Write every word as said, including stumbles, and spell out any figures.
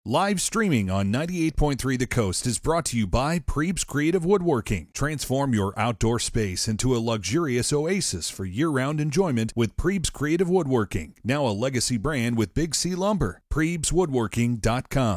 Live streaming on ninety-eight point three The Coast is brought to you by Prebes Creative Woodworking. Transform your outdoor space into a luxurious oasis for year-round enjoyment with Prebes Creative Woodworking, now a legacy brand with Big C Lumber. Prebes Woodworking dot com